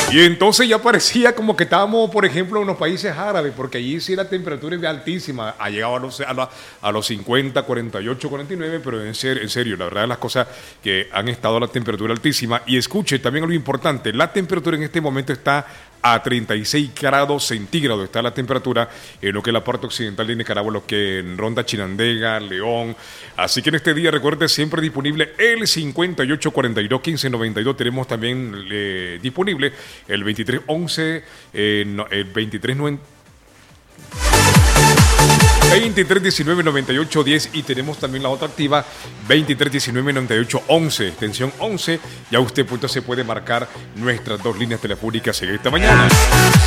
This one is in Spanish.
Y entonces ya parecía como que estábamos, por ejemplo, en los países árabes, porque allí sí la temperatura es altísima, ha llegado a los 50, 48, 49, pero en serio, la verdad las cosas que han estado a la temperatura altísima. Y escuche también lo importante, la temperatura en este momento está a 36 grados centígrados, está la temperatura en lo que es la parte occidental de Nicaragua, lo que en Ronda Chinandega, León. Así que en este día, recuerde, siempre disponible el 58 42 15 92. Tenemos también disponible el 2311, el 2319 98 10 y tenemos también la otra activa 2319 98 11, extensión 11. Ya usted se puede marcar nuestras dos líneas telefónicas en esta mañana.